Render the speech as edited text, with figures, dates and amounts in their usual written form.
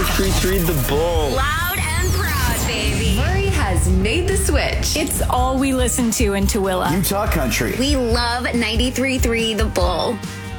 93.3 The Bull. Loud and proud, baby. Murray has made the switch. It's all we listen to in Tooele. Utah Country. We love 93.3 The Bull.